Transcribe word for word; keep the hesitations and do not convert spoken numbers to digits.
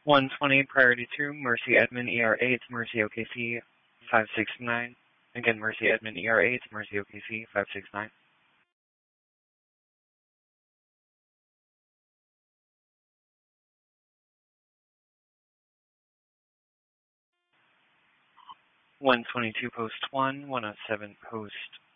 one twenty, priority two, Mercy Edmond, E R eight, Mercy O K C five six nine. Again, Mercy Edmond, E R eight, Mercy O K C five six nine. one twenty-two, post one, one oh seven, post